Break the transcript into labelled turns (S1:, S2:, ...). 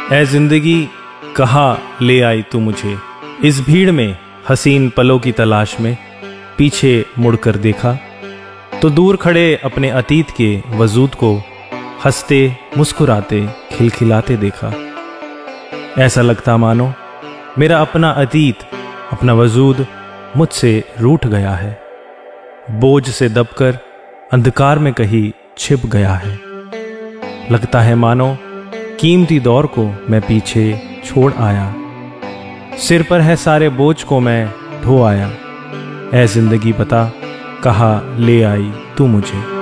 S1: ऐ जिंदगी कहाँ ले आई तू मुझे, इस भीड़ में हसीन पलों की तलाश में। पीछे मुड़कर देखा तो दूर खड़े अपने अतीत के वजूद को हंसते मुस्कुराते खिलखिलाते देखा। ऐसा लगता मानो मेरा अपना अतीत, अपना वजूद मुझसे रूठ गया है, बोझ से दबकर अंधकार में कहीं छिप गया है। लगता है मानो कीमती दौर को मैं पीछे छोड़ आया, सिर पर है सारे बोझ को मैं ढो आया। ऐ जिंदगी बता कहाँ ले आई तू मुझे।